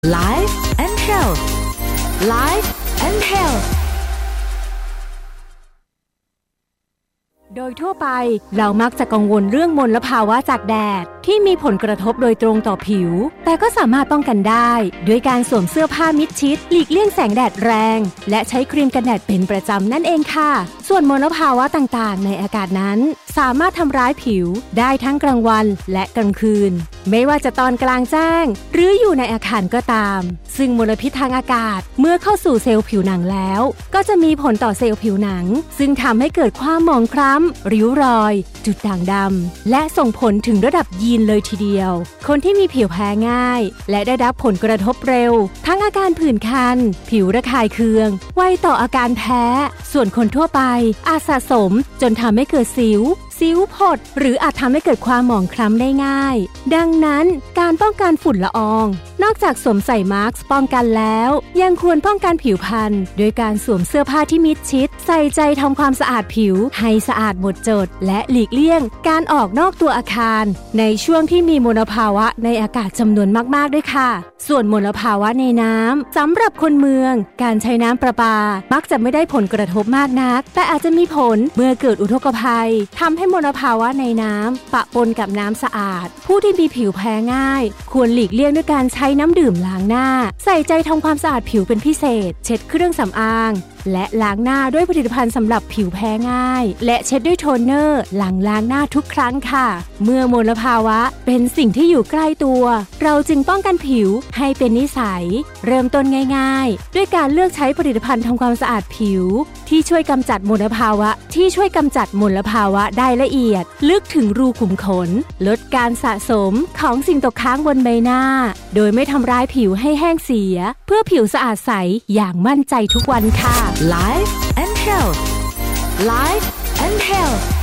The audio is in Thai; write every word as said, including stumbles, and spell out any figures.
Life and Health Life and Healthโดยทั่วไปเรามักจะกังวลเรื่องมลภาวะจากแดดที่มีผลกระทบโดยตรงต่อผิวแต่ก็สามารถป้องกันได้ด้วยการสวมเสื้อผ้ามิดชิดหลีกเลี่ยงแสงแดดแรงและใช้ครีมกันแดดเป็นประจำนั่นเองค่ะส่วนมลภาวะต่างๆในอากาศนั้นสามารถทำร้ายผิวได้ทั้งกลางวันและกลางคืนไม่ว่าจะตอนกลางแจ้งหรืออยู่ในอาคารก็ตามซึ่งมลพิษทางอากาศเมื่อเข้าสู่เซลล์ผิวหนังแล้วก็จะมีผลต่อเซลล์ผิวหนังซึ่งทำให้เกิดความหมองคล้ำริ้วรอยจุดด่างดำและส่งผลถึงระดับยีนเลยทีเดียวคนที่มีผิวแพ้ง่ายและได้รับผลกระทบเร็วทั้งอาการผื่นคันผิวระคายเคืองไวต่ออาการแพ้ส่วนคนทั่วไปอาจสะสมจนทำให้เกิดสิวสิวผดหรืออาจทำให้เกิดความหมองคล้ำได้ง่ายดังนั้นการป้องกันฝุ่นละอองนอกจากสวมใส่มาสก์ป้องกันแล้วยังควรป้องกันผิวพรรณโดยการสวมเสื้อผ้าที่มิดชิดใส่ใจทำความสะอาดผิวให้สะอาดหมดจดและหลีกเลี่ยงการออกนอกตัวอาคารในช่วงที่มีมลภาวะในอากาศจำนวนมากๆด้วยค่ะส่วนมลภาวะในน้ำสำหรับคนเมืองการใช้น้ำประปามักจะไม่ได้ผลกระทบมากนักแต่อาจจะมีผลเมื่อเกิดอุทกภัยทำให้มลภาวะในน้ำปะปนกับน้ำสะอาดผู้ที่มีผิวแพ้ง่ายควรหลีกเลี่ยงด้วยการใช้น้ำดื่มล้างหน้าใส่ใจทำความสะอาดผิวเป็นพิเศษเช็ดเครื่องสำอางและล้างหน้าด้วยผลิตภัณฑ์สำหรับผิวแพ้ง่ายและเช็ดด้วยโทนเนอร์หลังล้างหน้าทุกครั้งค่ะเมื่อมลภาวะเป็นสิ่งที่อยู่ใกล้ตัวเราจึงป้องกันผิวให้เป็นนิสัยเริ่มต้นง่ายๆด้วยการเลือกใช้ผลิตภัณฑ์ทำความสะอาดผิวที่ช่วยกำจัดมลภาวะที่ช่วยกำจัดมลภาวะได้ละเอียดลึกถึงรูขุมขนลดการสะสมของสิ่งตกค้างบนใบหน้าโดยไม่ทำร้ายผิวให้แห้งเสียเพื่อผิวสะอาดใสอย่างมั่นใจทุกวันค่ะ Life and Health Life and Health